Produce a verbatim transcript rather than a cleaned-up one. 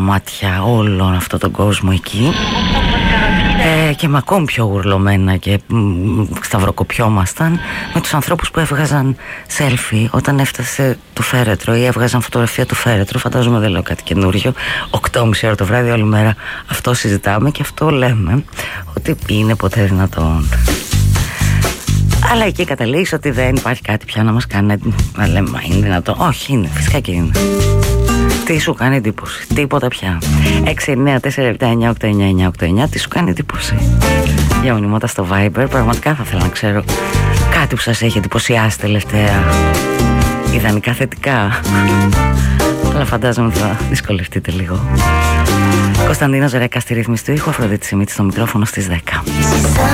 μάτια όλον αυτόν τον κόσμο εκεί. Ε, και με ακόμη πιο γουρλωμένα και σταυροκοπιόμασταν με τους ανθρώπους που έβγαζαν selfie όταν έφτασε το φέρετρο ή έβγαζαν φωτογραφία του φέρετρου. Φαντάζομαι δεν λέω κάτι καινούριο. οκτώ και μισή ώρα το βράδυ όλη μέρα αυτό συζητάμε και αυτό λέμε, ότι είναι ποτέ δυνατόν. Αλλά εκεί καταλήγεις ότι δεν υπάρχει κάτι πια να μας κάνει να λέμε μα είναι δυνατόν. Όχι, είναι, φυσικά και είναι. Τι σου κάνει εντύπωση, τίποτα πια. έξι εννιά τέσσερα επτά εννιά οκτώ εννιά εννιά οκτώ εννιά. Τι σου κάνει εντύπωση? Για μηνύματα στο Viber. Πραγματικά θα ήθελα να ξέρω κάτι που σας έχει εντυπωσιάσει τελευταία. Ιδανικά θετικά. Αλλά φαντάζομαι θα δυσκολευτείτε λίγο. Κωνσταντίνος Ρέκας στη ρύθμιση του ήχου, Αφροδίτη Σιμίτη στο μικρόφωνο στις δέκα.